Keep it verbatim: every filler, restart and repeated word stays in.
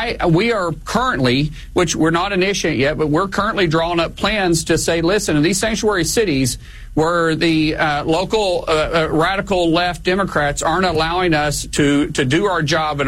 I we are currently, which we're not initiating yet, but we're currently drawing up plans to say, listen, in these sanctuary cities where the uh, local uh, uh, radical left Democrats aren't allowing us to to do our job in